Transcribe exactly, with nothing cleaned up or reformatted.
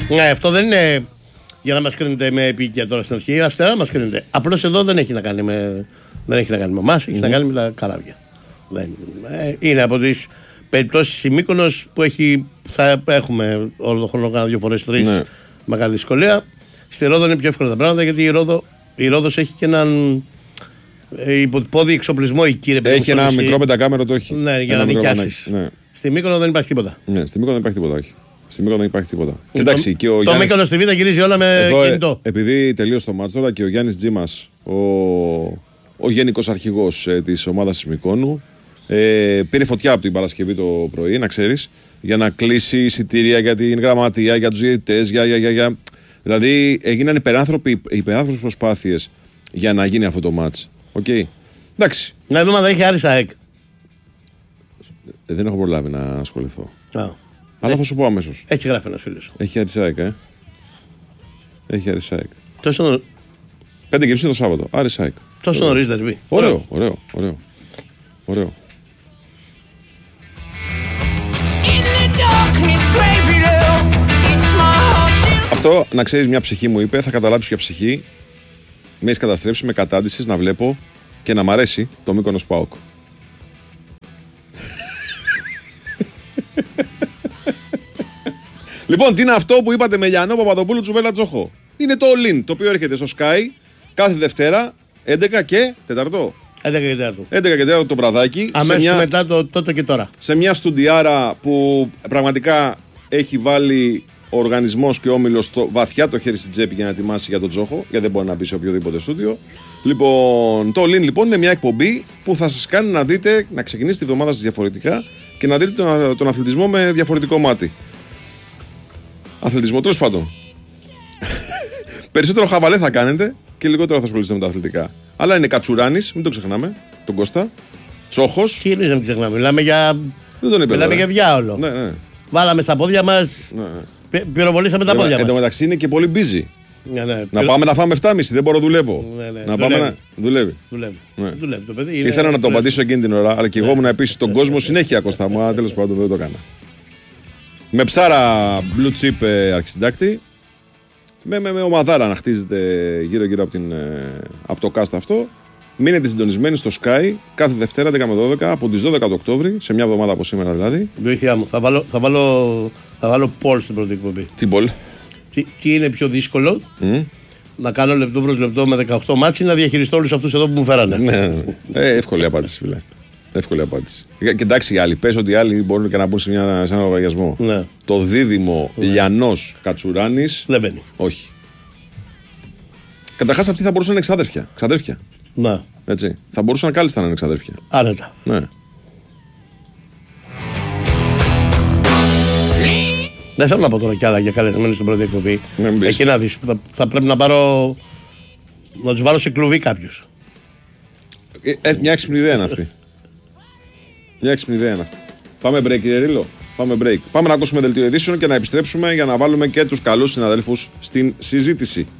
Ναι, αυτό δεν είναι για να μας κρίνετε με επίκαια τώρα στην αρχή. Αυστερά μας κρίνετε. Απλώς εδώ δεν έχει να κάνει με, δεν έχει να κάνει με εμάς, έχει mm. να κάνει με τα καράβια. Δεν, ε, είναι από τις περιπτώσεις η Μύκονος που έχει, θα έχουμε όλο τον χρόνο κάνα δύο φορές τρεις ναι. μεγάλη δυσκολία. Στη Ρόδο είναι πιο εύκολα τα πράγματα γιατί η, Ρόδο, η Ρόδος έχει και έναν υποτυπώδη εξοπλισμό εκεί. Ρε, έχει ένα μικρό πεντακάμερο, το έχει. Ναι, για ένα να νοικιάσεις. Ναι. Στη Μύκονο δεν υπάρχει τίποτα. Ναι, στη Μύκονο δεν υπάρχει τίποτα, όχι. Στη Μύκονο δεν υπάρχει τίποτα. Και εντάξει, και ο το Γιάννης... Μύκονο στη Β' γυρίζει όλα με εδώ, κινητό. Ε, επειδή τελείωσε το μάτς τώρα και ο Γιάννης Τζίμας, ο, ο γενικός αρχηγός ε, της ομάδας της Μυκόνου, ε, πήρε φωτιά από την Παρασκευή το πρωί, να ξέρεις, για να κλείσει εισιτήρια για την γραμματεία, για τους διαιτητές, για, για, για, για... Δηλαδή έγιναν υπεράνθρωποι, υπεράνθρωπες προσπάθειες για να γίνει αυτό το μάτς. Okay. Εντάξει. Να δούμε αν θα έχει Άρης ΑΕΚ. Ε, δεν έχω προλάβει να ασχοληθώ. Α. Αλλά θα σου πω αμέσως. Έτσι γράφει ένας φίλος. Έχει Άρης ΑΕΚ, ε. Έχει Άρης ΑΕΚ. Τόσο νωρί... Πέντε και μισή το Σάββατο. Άρης ΑΕΚ. Τόσο νωρίς δερμπή. Ωραίο, ωραίο, ωραίο. Ωραίο. Αυτό, να ξέρεις, μια ψυχή μου είπε, θα καταλάβεις ποια ψυχή με έχεις καταστρέψει με κατάντησης να βλέπω και να μ' αρέσει το Μύκονος ΠΑΟΚ. Λοιπόν, τι είναι αυτό που είπατε με Λιανό Παπαδοπούλου Τσουβέλα Τζοχό? Είναι το All In, το οποίο έρχεται στο Sky κάθε Δευτέρα έντεκα και τέταρτο. έντεκα και τέταρτο. έντεκα και τέταρτο το βραδάκι. Αμέσως μια... μετά το τότε και τώρα. Σε μια στουντιάρα που πραγματικά έχει βάλει ο οργανισμός και ο όμιλος το, βαθιά το χέρι στην τσέπη για να ετοιμάσει για τον Τζόχο, γιατί δεν μπορεί να μπει σε οποιοδήποτε στούντιο. Λοιπόν, το All In λοιπόν είναι μια εκπομπή που θα σας κάνει να δείτε, να ξεκινήσει τη βδομάδα σας διαφορετικά και να δείτε τον, τον αθλητισμό με διαφορετικό μάτι. Αθλητισμό, τέλος πάντων. Περισσότερο χαβαλέ θα κάνετε και λιγότερο θα ασχολείστε με τα αθλητικά. Αλλά είναι Κατσουράνης, μην το ξεχνάμε, τον Κώστα. Τσόχος. Τι είναι να μην ξεχνάμε, μιλάμε για. Δεν τον είπε. Μιλάμε για διάολο. Ναι, ναι. Βάλαμε στα πόδια μας. Ναι, ναι. Πυροβολήσαμε τα πόδια μας. Εν τω μεταξύ είναι και πολύ busy. Ναι, ναι. Να πάμε να φάμε εφτά και μισή, δεν μπορώ, δουλεύω. Ναι, ναι. Να δουλεύει. πάμε να. Δουλεύει. Δουλεύει. Ναι. Δουλεύει το παιδί. Ήθελα είναι... να το απαντήσω εκείνη την ώρα, αλλά και εγώ ήμουν επίσης στον κόσμο συνέχεια Κώστα μου, αλλά τέλος πάντων δεν το έκανα. Με ψάρα blue chip ε, αρχισυντάκτη, με, με, με ομαδάρα να χτίζεται γύρω-γύρω από, την, ε, από το cast αυτό. Μείνετε συντονισμένοι στο Sky κάθε Δευτέρα έντεκα με δώδεκα από τις δώδεκα του Οκτώβρη, σε μια εβδομάδα από σήμερα δηλαδή. Βοήθειά μου, θα βάλω, θα βάλω, θα βάλω poll στην πρώτη εκπομπή. Τι poll? Τι, τι είναι πιο δύσκολο, mm? να κάνω λεπτό προς λεπτό με δεκαοκτώ μάτς ή να διαχειριστώ όλους αυτούς εδώ που μου φέρανε? Ναι, ναι, ναι. Ε, εύκολη απάντηση, φίλε. Εύκολη απάντηση. Και εντάξει, οι άλλοι πες ότι οι άλλοι μπορούν και να μπουν σε, μια, σε ένα λογαριασμό. Ναι. Το δίδυμο ναι. Λιανός Κατσουράνης. Δεν μπαίνει. Όχι. Καταρχάς αυτοί θα μπορούσαν να είναι εξάδερφια. Ξαδέρφια. Ναι. Έτσι. Θα μπορούσαν κάλλιστα να είναι εξαδέρφια. Άνετα. Ναι. Δεν θέλω να πω τώρα κι άλλα για καλεσμένους στην πρώτη εκπομπή. Εκεί να δεις. Θα, θα πρέπει να πάρω. Να τους βάλω σε κλουβί κάποιους. Ε, ε, μια έξυπνη ιδέα είναι αυτή. Μια έξυπνη ιδέα είναι αυτή. Πάμε break, κύριε Ρίλο. Πάμε break. Πάμε να ακούσουμε δελτίο ειδήσεων και να επιστρέψουμε για να βάλουμε και τους καλούς συναδέλφους στην συζήτηση.